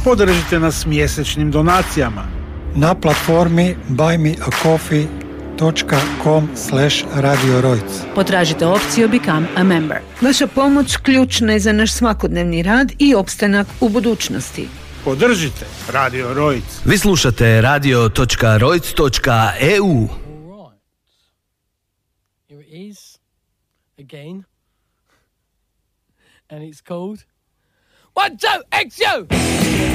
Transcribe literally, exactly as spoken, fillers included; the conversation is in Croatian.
Podržite nas mjesečnim donacijama na platformi buymeacoffee dot com slash radio rojc. Potražite opciju Become a Member. Vaša pomoć ključna je za naš svakodnevni rad i opstanak u budućnosti. Podržite Radio Rojc. Vi slušate radio dot rojc dot e u. Here it is again, and it's called One Two X U.